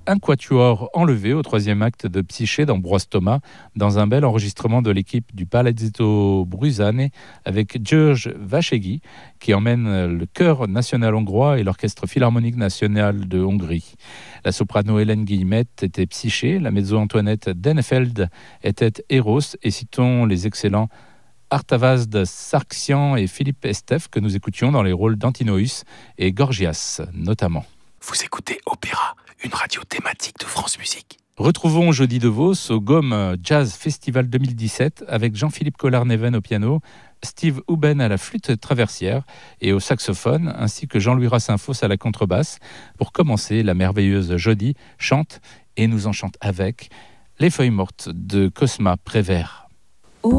un quatuor enlevé au troisième acte de Psyché d'Ambroise Thomas, dans un bel enregistrement de l'équipe du Palazzetto Bruzane avec György Vashegyi, qui emmène le chœur national hongrois et l'orchestre philharmonique national de Hongrie. La soprano Hélène Guillemette était Psyché, la mezzo-Antoinette Dennefeld était Eros, et citons les excellents Artavasd Sargsyan et Philippe Estef que nous écoutions dans les rôles d'Antinoüs et Gorgias notamment. Vous écoutez Opéra, une radio thématique de France Musique. Retrouvons Jody DeVos au Gaume Jazz Festival 2017 avec Jean-Philippe Collard-Neven au piano, Steve Huben à la flûte traversière et au saxophone, ainsi que Jean-Louis Rassinfos à la contrebasse. Pour commencer, la merveilleuse Jody chante et nous enchante avec Les Feuilles Mortes de Cosma Prévert.